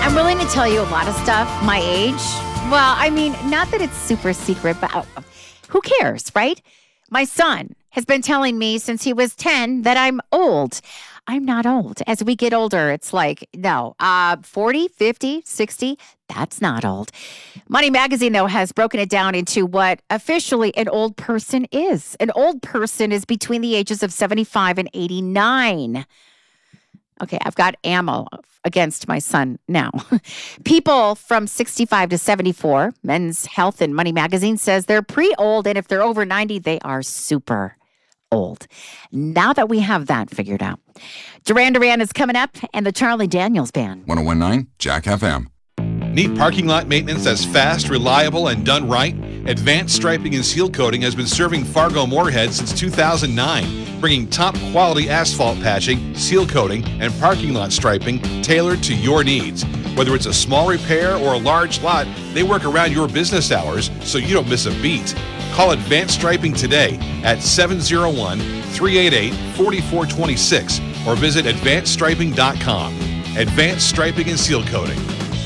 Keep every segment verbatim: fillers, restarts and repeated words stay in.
I'm willing to tell you a lot of stuff, my age. Well, I mean, not that it's super secret, but uh, who cares, right? My son has been telling me since he was ten that I'm old. I'm not old. As we get older, it's like, no, uh, forty, fifty, sixty, that's not old. Money Magazine, though, has broken it down into what officially an old person is. An old person is between the ages of seventy-five and eighty-nine. Okay, I've got ammo against my son now. People from sixty-five to seventy-four, Men's Health and Money Magazine says they're pre-old, and if they're over ninety, they are super old. Now that we have that figured out. Duran Duran is coming up, and the Charlie Daniels Band. one oh one point nine Jack F M. Need parking lot maintenance that's fast, reliable, and done right? Advanced Striping and Seal Coating has been serving Fargo-Moorhead since two thousand nine, bringing top-quality asphalt patching, seal coating, and parking lot striping tailored to your needs. Whether it's a small repair or a large lot, they work around your business hours so you don't miss a beat. Call Advanced Striping today at seven oh one, three eight eight, four four two six or visit advanced striping dot com. Advanced Striping and Seal Coating.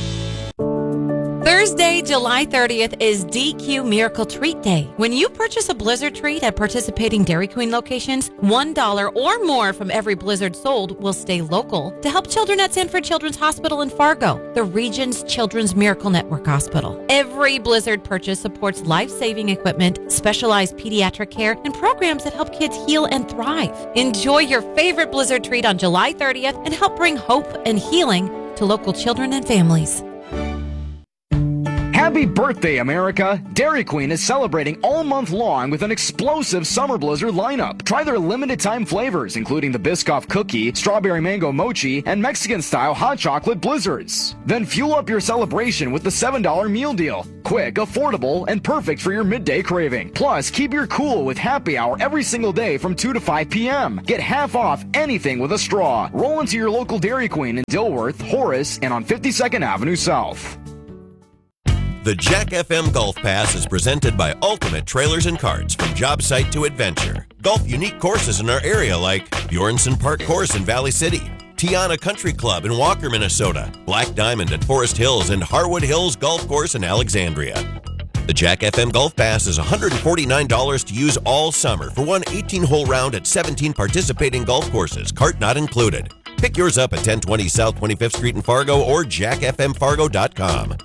Thursday, July thirtieth is D Q Miracle Treat Day. When you purchase a Blizzard treat at participating Dairy Queen locations, one dollar or more from every Blizzard sold will stay local to help children at Sanford Children's Hospital in Fargo, the region's Children's Miracle Network hospital. Every Blizzard purchase supports life-saving equipment, specialized pediatric care, and programs that help kids heal and thrive. Enjoy your favorite Blizzard treat on July thirtieth and help bring hope and healing to local children and families. Happy birthday, America! Dairy Queen is celebrating all month long with an explosive Summer Blizzard lineup. Try their limited-time flavors, including the Biscoff Cookie, Strawberry Mango Mochi, and Mexican-style Hot Chocolate Blizzards. Then fuel up your celebration with the seven dollar meal deal. Quick, affordable, and perfect for your midday craving. Plus, keep your cool with happy hour every single day from two to five p.m. Get half off anything with a straw. Roll into your local Dairy Queen in Dilworth, Horace, and on fifty-second Avenue South. The Jack F M Golf Pass is presented by Ultimate Trailers and Carts, from job site to adventure. Golf unique courses in our area like Bjornson Park Course in Valley City, Tiana Country Club in Walker, Minnesota, Black Diamond at Forest Hills, and Harwood Hills Golf Course in Alexandria. The Jack F M Golf Pass is one hundred forty-nine dollars to use all summer for one eighteen-hole round at seventeen participating golf courses, cart not included. Pick yours up at ten twenty South twenty-fifth Street in Fargo or jack f m fargo dot com.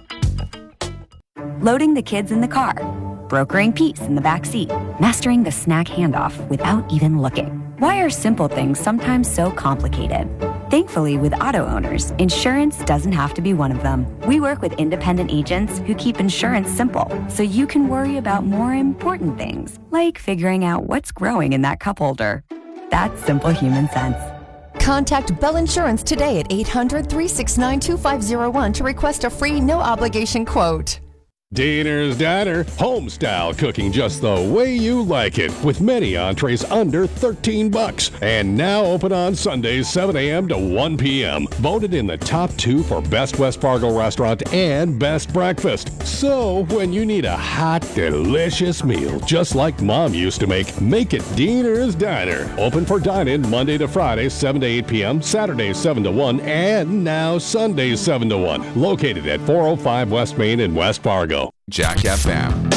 Loading the kids in the car, brokering peace in the back seat, mastering the snack handoff without even looking. Why are simple things sometimes so complicated? Thankfully, with auto owners, insurance doesn't have to be one of them. We work with independent agents who keep insurance simple, so you can worry about more important things, like figuring out what's growing in that cup holder. That's simple human sense. Contact Bell Insurance today at eight hundred, three six nine, two five zero one to request a free, no-obligation quote. Diner's Diner, home style cooking just the way you like it, with many entrees under thirteen bucks, and now open on Sundays seven a.m. to one p.m. Voted in the top two for Best West Fargo Restaurant and Best Breakfast. So when you need a hot, delicious meal just like Mom used to make, make it Diner's Diner. Open for dine-in Monday to Friday seven to eight p.m., Saturdays seven to one, and now Sundays seven to one. Located at four oh five West Main in West Fargo. Jack F M.